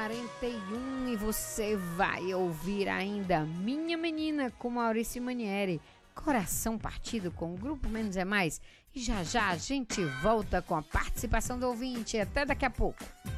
9h41 e você vai ouvir ainda Minha Menina com Maurício Manieri, Coração Partido com o Grupo Menos é Mais. E já já a gente volta com a participação do ouvinte. Até daqui a pouco.